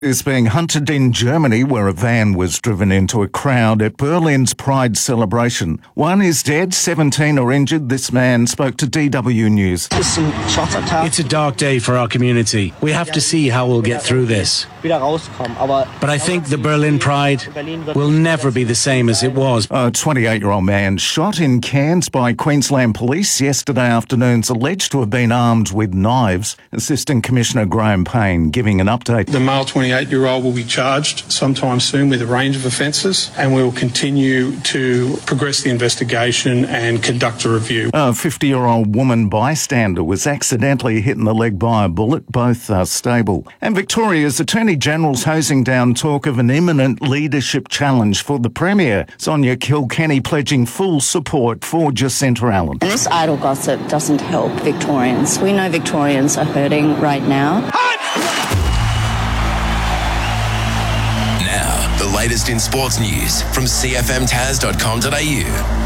Is being hunted in Germany, where a van was driven into a crowd at Berlin's Pride celebration. One is dead, 17 are injured. This man spoke to DW News. It's a dark day for our community. We have to see how we'll get through this. But I think the Berlin Pride will never be the same as it was. A 28-year-old man shot in Cairns by Queensland Police yesterday afternoon is alleged to have been armed with knives. Assistant Commissioner Graham Payne giving an update. The male 28-year-old will be charged sometime soon with a range of offences, and we will continue to progress the investigation and conduct a review. A 50-year-old woman bystander was accidentally hit in the leg by a bullet. Both are stable. And Victoria's Attorney General's hosing down talk of an imminent leadership challenge for the Premier. Sonia Kilkenny pledging full support for Jacinta Allen. And this idle gossip doesn't help Victorians. We know Victorians are hurting right now. Now, the latest in sports news from cfmtaz.com.au.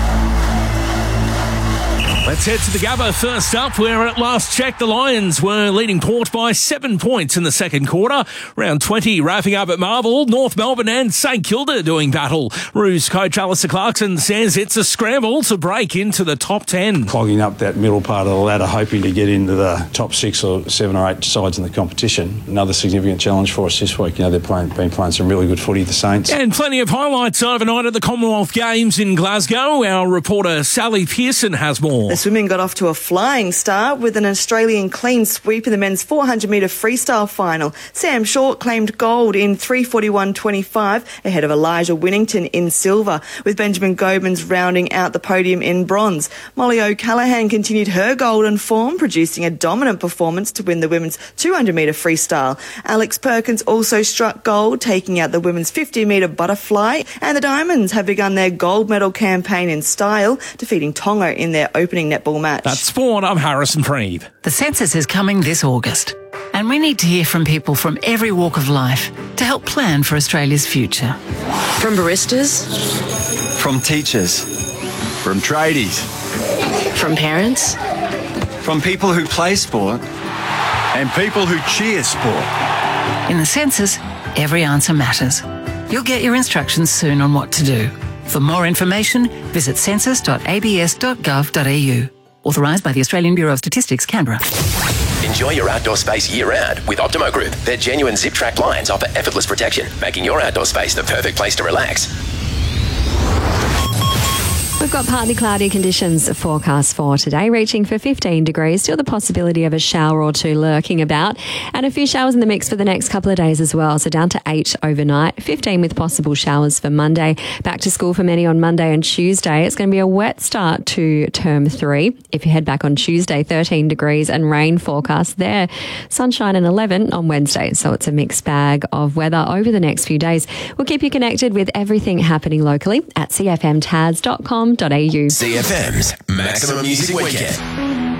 Let's head to the Gabba first up, where at last check the Lions were leading Port by 7 points in the second quarter. Round 20 wrapping up at Marvel, North Melbourne and St Kilda doing battle. Roos coach Alistair Clarkson says it's a scramble to break into the top 10. Clogging up that middle part of the ladder, hoping to get into the top 6 or 7 or 8 sides in the competition. Another significant challenge for us this week. You know, they've been playing some really good footy, the Saints. And plenty of highlights overnight at the Commonwealth Games in Glasgow. Our reporter Sally Pearson has more. The swimming got off to a flying start with an Australian clean sweep in the men's 400-metre freestyle final. Sam Short claimed gold in 3:41.25 ahead of Elijah Winnington in silver, with Benjamin Gobens rounding out the podium in bronze. Molly O'Callaghan continued her golden form, producing a dominant performance to win the women's 200-metre freestyle. Alex Perkins also struck gold, taking out the women's 50-metre butterfly, and the Diamonds have begun their gold medal campaign in style, defeating Tonga in their opening netball match. That's sport. I'm Harrison Preeve. The census is coming this August, and we need to hear from people from every walk of life to help plan for Australia's future. From baristas, from teachers, from tradies, from parents, from people who play sport, and people who cheer sport. In the census, every answer matters. You'll get your instructions soon on what to do. For more information, visit census.abs.gov.au. Authorised by the Australian Bureau of Statistics, Canberra. Enjoy your outdoor space year-round with Optimo Group. Their genuine zip-track blinds offer effortless protection, making your outdoor space the perfect place to relax. We've got partly cloudy conditions forecast for today, reaching for 15 degrees. Still the possibility of a shower or two lurking about, and a few showers in the mix for the next couple of days as well. So down to 8 overnight, 15 with possible showers for Monday. Back to school for many on Monday and Tuesday. It's going to be a wet start to term 3. If you head back on Tuesday, 13 degrees and rain forecast there. Sunshine and 11 on Wednesday. So it's a mixed bag of weather over the next few days. We'll keep you connected with everything happening locally at cfmtaz.com.au. CFM's Maximum Music Weekend.